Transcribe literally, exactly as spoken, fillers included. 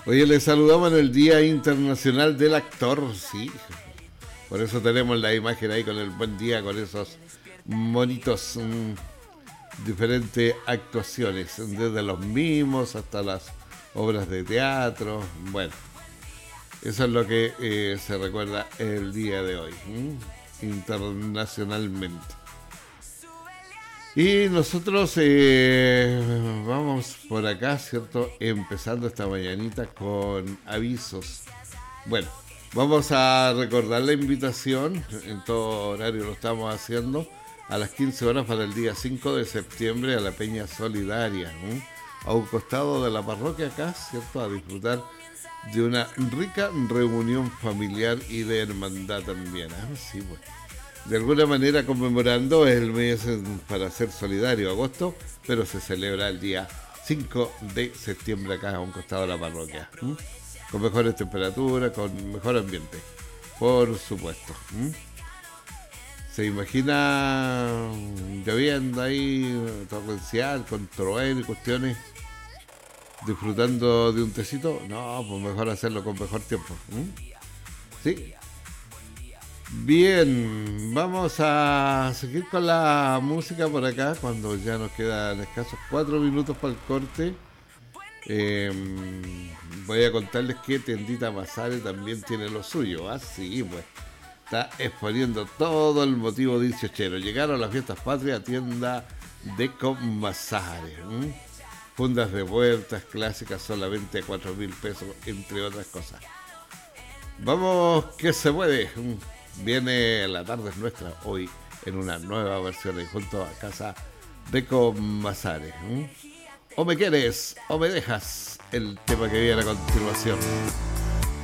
Oye, le saludamos en el Día Internacional del Actor, sí. Por eso tenemos la imagen ahí con el buen día, con esos monitos, mmm, diferentes actuaciones, desde los mimos hasta las obras de teatro. Bueno, eso es lo que eh, se recuerda el día de hoy, mmm, internacionalmente. Y nosotros eh, vamos por acá, ¿cierto? Empezando esta mañanita con avisos. Bueno, vamos a recordar la invitación, en todo horario lo estamos haciendo, a las quince horas para el día cinco de septiembre a la Peña Solidaria, ¿eh? A un costado de la parroquia acá, ¿cierto? A disfrutar de una rica reunión familiar y de hermandad también, ¿eh? Sí, pues. De alguna manera conmemorando el mes para ser solidario, agosto, pero se celebra el día cinco de septiembre acá a un costado de la parroquia, ¿m? Con mejores temperaturas, con mejor ambiente, por supuesto. ¿M? Se imagina lloviendo ahí, torrencial, con trueno y cuestiones, disfrutando de un tecito. No, pues mejor hacerlo con mejor tiempo. ¿M? Sí. Bien, vamos a seguir con la música por acá cuando ya nos quedan escasos cuatro minutos para el corte. Eh, voy a contarles que Tiendita Mazare también tiene lo suyo, así ¿ah? Pues está exponiendo todo el motivo dieciochero. Llegaron las fiestas patrias a tienda Deco Mazare. ¿eh? Fundas de vueltas clásicas solamente a cuatro mil pesos, entre otras cosas. Vamos, que se puede. Viene La Tarde es Nuestra hoy en una nueva versión y junto a Casa Deco Mazare. ¿eh? O me quieres o me dejas, el tema que viene a continuación.